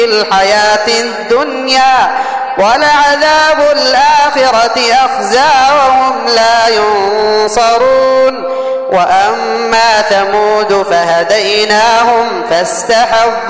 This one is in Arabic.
الحياة الدنيا ولعذاب الآخرة أخزى وهم لا ينصرون. وأما ثمود فهديناهم فاستحبوا